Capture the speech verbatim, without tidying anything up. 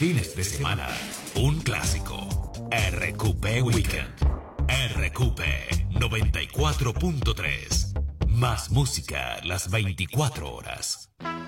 fines de semana, un clásico. R Q P Weekend. R Q P noventa y cuatro punto tres. Más música las veinticuatro horas.